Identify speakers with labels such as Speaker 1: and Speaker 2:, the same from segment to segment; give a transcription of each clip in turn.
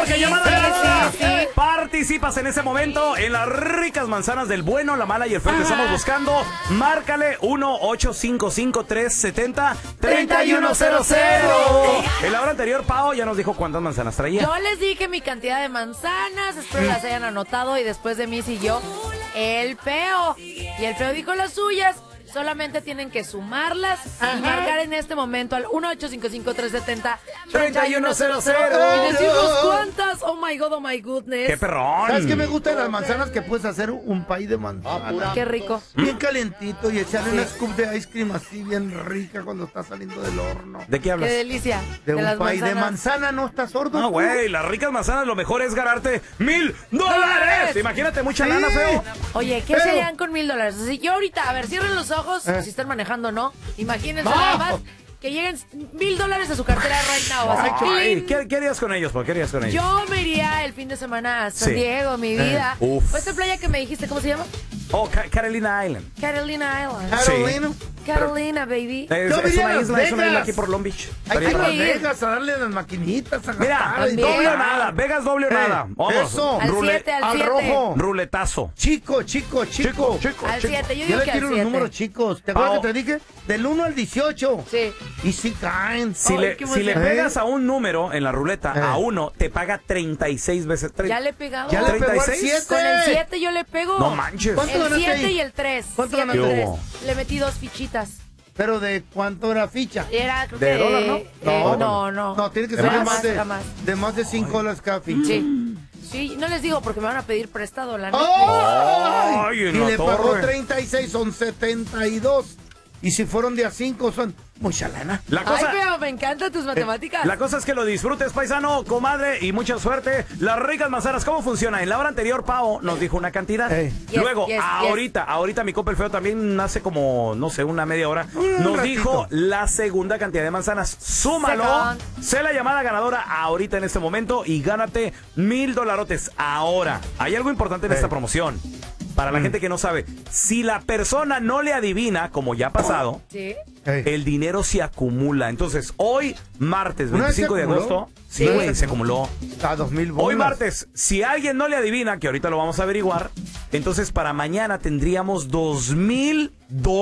Speaker 1: que llamada ganadora. Participas en ese momento en las ricas manzanas del bueno, la mala y el feo que estamos buscando. Márcale 1-855-370-3100. En la hora anterior, Pao ya nos dijo cuántas manzanas traía.
Speaker 2: Yo les dije mi cantidad de manzanas, espero las hayan anotado, y después de mí siguió el feo. Y el feo dijo las suyas. Solamente tienen que sumarlas y marcar en este momento al 1-855-370-3100 y decirnos cuántas. Oh my God, oh my goodness.
Speaker 1: ¡Qué perrón!
Speaker 3: ¿Sabes qué me gustan las manzanas? Que puedes hacer un pay de manzana.
Speaker 2: Qué rico.
Speaker 3: Bien calientito y echarle una scoop de ice cream así bien rica cuando está saliendo del horno.
Speaker 1: ¿De qué hablas?
Speaker 2: Qué delicia.
Speaker 3: De un
Speaker 2: las
Speaker 3: pay de
Speaker 2: manzanas.
Speaker 3: manzana, ¿no estás sordo?
Speaker 1: No, güey, las ricas manzanas lo mejor es ganarte $1,000. Imagínate, mucha lana, feo.
Speaker 2: Oye, ¿qué serían con $1,000? Así, yo ahorita, a ver, cierren los ojos, si están manejando, ¿no? Imagínense nada más que lleguen $1,000 a su cartera right now. Así,
Speaker 1: Ay, ¿qué harías con ellos? ¿Qué harías con ellos?
Speaker 2: yo me iría el fin de semana a San Diego, mi vida.
Speaker 1: Uf.
Speaker 2: Esta playa que me dijiste, ¿cómo se llama?
Speaker 1: Oh, Carolina Island.
Speaker 2: Carolina Island.
Speaker 3: Carolina.
Speaker 2: Carolina, baby.
Speaker 1: Es
Speaker 3: Yo iría a
Speaker 1: una
Speaker 3: Las
Speaker 1: isla
Speaker 3: Vegas.
Speaker 1: aquí por Long Beach.
Speaker 3: Hay que ir a Las
Speaker 2: que ir.
Speaker 3: Vegas a darle las maquinitas, a
Speaker 1: Mira,
Speaker 3: gastar y
Speaker 1: doble o
Speaker 3: todo.
Speaker 1: nada. Vegas doble o nada. Vamos.
Speaker 3: Eso.
Speaker 2: Al 7, al 7.
Speaker 3: rojo.
Speaker 1: Ruletazo.
Speaker 3: Chico.
Speaker 2: Al 7, yo
Speaker 3: Ya
Speaker 2: digo
Speaker 3: le
Speaker 2: que al
Speaker 3: tiro los
Speaker 2: 7.
Speaker 3: números chicos. ¿Te acuerdas
Speaker 1: Pao.
Speaker 3: que te dije? Del 1 al 18.
Speaker 2: Sí.
Speaker 3: Y si caen.
Speaker 1: Si
Speaker 2: Ay,
Speaker 1: le
Speaker 2: qué
Speaker 1: si le
Speaker 2: emoción.
Speaker 1: pegas a un número en la ruleta, a uno, te paga 36 veces.
Speaker 2: Ya le he pegado.
Speaker 3: Ya le pegó al
Speaker 1: 36.
Speaker 3: 7.
Speaker 2: Con el 7 yo le pego.
Speaker 1: No manches.
Speaker 3: ¿Cuánto
Speaker 2: El
Speaker 3: ganaste
Speaker 2: 7
Speaker 3: ahí?
Speaker 2: y el 3.
Speaker 3: ¿Cuánto
Speaker 2: 7 y
Speaker 3: ganaste?
Speaker 2: 3.
Speaker 1: ¿Qué hubo?
Speaker 2: Le metí 2 fichitas.
Speaker 3: ¿Pero de cuánto era ficha?
Speaker 2: Era, creo
Speaker 1: ¿De
Speaker 2: que...
Speaker 1: dólar, no?
Speaker 2: No.
Speaker 3: Tiene que
Speaker 1: ¿De
Speaker 3: ser
Speaker 1: más?
Speaker 3: de más de $5 cada ficha.
Speaker 2: Sí. Sí, no les digo porque me van a pedir prestado, la neta.
Speaker 1: Ay,
Speaker 3: Y
Speaker 1: en la
Speaker 3: le pagó
Speaker 1: torre.
Speaker 3: 36, son 72. Y si fueron de a 5, son mucha lana.
Speaker 1: La
Speaker 2: Ay,
Speaker 1: cosa,
Speaker 2: pero me encantan tus matemáticas.
Speaker 1: la cosa es que lo disfrutes, paisano, comadre, y mucha suerte. Las ricas manzanas, ¿cómo funciona? En la hora anterior, Pao nos dijo una cantidad. Luego, ahorita mi copa el feo también hace como, no sé, una media hora, nos
Speaker 3: ratito.
Speaker 1: dijo la segunda cantidad de manzanas. Súmalo, sé la llamada ganadora ahorita en este momento y gánate $1,000. Ahora, hay algo importante en esta promoción. Para la gente que no sabe, si la persona no le adivina, como ya ha pasado,
Speaker 2: Sí.
Speaker 1: el dinero se acumula. Entonces, hoy, martes,
Speaker 3: ¿Una vez se
Speaker 1: 25 de
Speaker 3: acumuló?
Speaker 1: agosto, sí,
Speaker 3: ¿Una
Speaker 1: güey,
Speaker 3: vez
Speaker 1: se acumuló.
Speaker 3: A 2,000 bolas.
Speaker 1: Hoy martes, si alguien no le adivina, que ahorita lo vamos a averiguar, entonces para mañana tendríamos $2,000.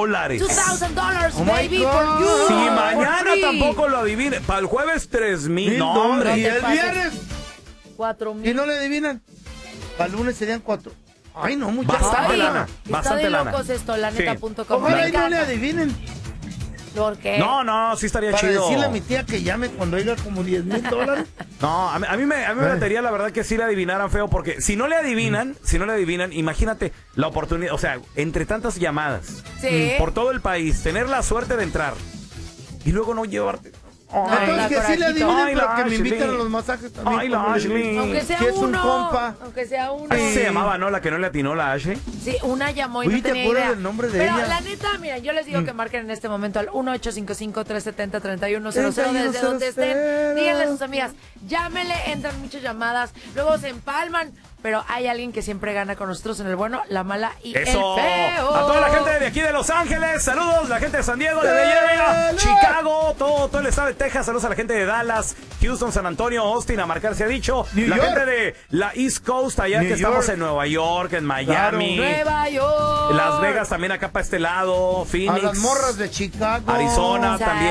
Speaker 2: $2,000,
Speaker 3: Oh my
Speaker 2: baby,
Speaker 3: God.
Speaker 2: for you.
Speaker 1: Si
Speaker 2: for
Speaker 1: mañana
Speaker 2: free.
Speaker 1: tampoco lo adivine, para el jueves $3,000. No,
Speaker 3: $1,000.
Speaker 1: hombre.
Speaker 3: Y
Speaker 2: te
Speaker 3: el
Speaker 2: pases.
Speaker 3: viernes,
Speaker 2: 4,000.
Speaker 3: y no le adivinan, para el lunes serían 4. Ay, no, muchachos.
Speaker 1: Bastante
Speaker 2: Ay,
Speaker 1: lana,
Speaker 2: está
Speaker 1: bastante
Speaker 2: de
Speaker 1: lana.
Speaker 2: locos esto, laneta.com.
Speaker 3: Ojalá
Speaker 2: Me
Speaker 3: y no le
Speaker 2: encanta.
Speaker 3: adivinen.
Speaker 2: ¿Por qué?
Speaker 1: No, sí estaría
Speaker 3: Para
Speaker 1: chido.
Speaker 3: decirle a mi tía que llame cuando haya como $10,000.
Speaker 1: No, a mí me gustaría la verdad que sí le adivinaran, feo, porque si no le adivinan, imagínate la oportunidad, o sea, entre tantas llamadas
Speaker 2: Sí.
Speaker 1: por todo el país, tener la suerte de entrar y luego no llevarte.
Speaker 2: Ay,
Speaker 3: Entonces
Speaker 2: la
Speaker 3: que sí le
Speaker 2: corajito.
Speaker 3: adivinen,
Speaker 1: Ay,
Speaker 3: pero
Speaker 1: la
Speaker 3: que me inviten
Speaker 1: Ashley.
Speaker 3: a los masajes también.
Speaker 1: Ay, la
Speaker 3: como le
Speaker 1: Ashley.
Speaker 3: digo.
Speaker 2: Aunque sea
Speaker 3: Si es un
Speaker 2: uno.
Speaker 3: compa.
Speaker 2: Aunque sea uno.
Speaker 1: Así se llamaba, ¿no? La que no le atinó la Ashley.
Speaker 2: Sí, una llamó y
Speaker 3: Oye,
Speaker 2: no
Speaker 3: ¿te
Speaker 2: tenía
Speaker 3: acuerdas
Speaker 2: idea.
Speaker 3: del nombre de
Speaker 2: Pero
Speaker 3: ella?
Speaker 2: la neta, mira, yo les digo que marquen en este momento al 1-855-370-3100 desde donde estén. Díganle a sus amigas, llámenle, entran muchas llamadas, luego se empalman, pero hay alguien que siempre gana con nosotros en el bueno, la mala y
Speaker 1: Eso.
Speaker 2: el feo.
Speaker 1: A toda la gente de aquí de Los Ángeles, saludos, la gente de San Diego, de Bay Area, Chicago, todo el estado de Texas, saludos a la gente de Dallas, Houston, San Antonio, Austin, a marcar se ha dicho,
Speaker 3: New
Speaker 1: la
Speaker 3: York.
Speaker 1: gente de la East Coast, allá
Speaker 3: New
Speaker 1: que estamos
Speaker 3: York.
Speaker 1: en Nueva York, en Miami,
Speaker 2: Nueva York.
Speaker 1: Las Vegas también acá para este lado,
Speaker 3: A
Speaker 1: Phoenix,
Speaker 3: las morras de Chicago.
Speaker 1: Arizona
Speaker 2: San
Speaker 1: también.